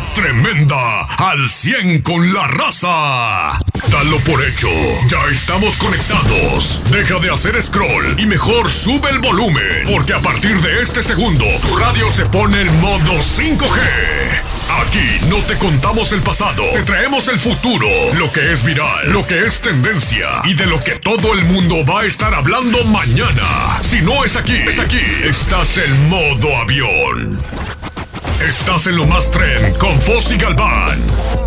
tremenda, al 100 con la raza. Dalo por hecho, ya estamos conectados. Deja de hacer scroll y mejor sube el volumen, porque a partir de este segundo, tu radio se pone en modo 5G. Aquí no te contamos el pasado, te traemos el futuro, lo que es viral, lo que es tendencia y de lo que todo el mundo va a estar hablando mañana. Si no es aquí, estás en modo avión. Estás en lo más tren con Fossi Galván.